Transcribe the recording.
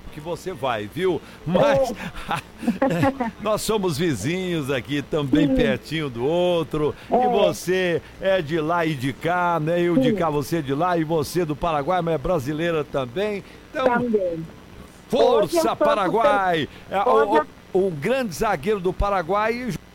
que você vai, viu? Mas nós somos vizinhos aqui, também pertinho do outro, e você é de lá e de cá, né? Eu de cá, você de lá, e você do Paraguai, mas é brasileira também. Então, Também. força Paraguai! O grande zagueiro do Paraguai